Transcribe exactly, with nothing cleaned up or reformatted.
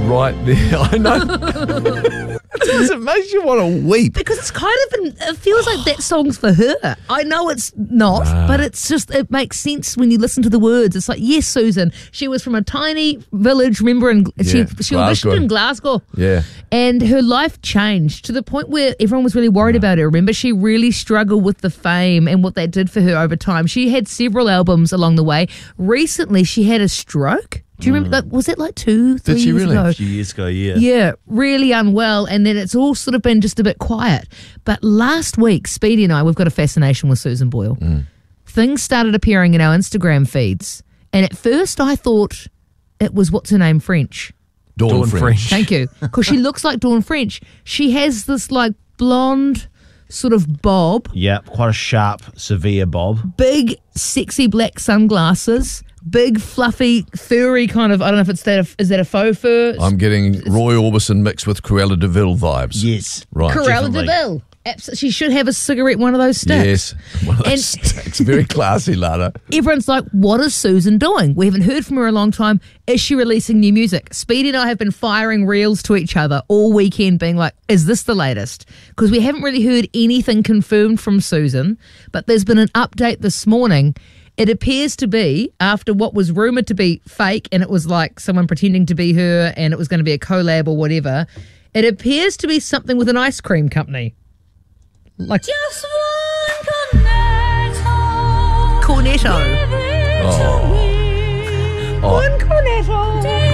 right there. I know. It makes you want to weep. Because it's kind of, an, it feels like that song's for her. I know it's not, Nah. but it's just, it makes sense when you listen to the words. It's like, yes, Susan, she was from a tiny village, remember, and she, Yeah, she Glasgow. auditioned in Glasgow. Yeah. And her life changed to the point where everyone was really worried about her. Remember, she really struggled with the fame and what that did for her over time. She had several albums along the way. Recently, she had a stroke. Do you remember? Like, was it like two, three Did she years really? ago? A few years ago, yeah. Yeah, really unwell, and then it's all sort of been just a bit quiet. But last week, Speedy and I, we've got a fascination with Susan Boyle. Mm. Things started appearing in our Instagram feeds, and at first I thought it was, what's her name, French. Dawn, Dawn French. French. Thank you. Because she looks like Dawn French. She has this like blonde sort of bob, Yeah, quite a sharp, severe bob. big, sexy black sunglasses, big, fluffy, furry kind of, I don't know if it's that, is that a faux fur? I'm getting Roy Orbison mixed with Cruella de Vil vibes. Yes. Right. Cruella de definitely. Vil. Abs- She should have a cigarette, one of those sticks. Yes. One of those And- sticks. Very classy, Lana. Everyone's like, what is Susan doing? We haven't heard from her in a long time. Is she releasing new music? Speedy and I have been firing reels to each other all weekend being like, is this the latest? Because we haven't really heard anything confirmed from Susan, but there's been an update this morning. It appears to be, after what was rumoured to be fake, and it was like someone pretending to be her and it was going to be a collab or whatever, it appears to be something with an ice cream company. Like Just one cornetto. Cornetto. Oh. One cornetto.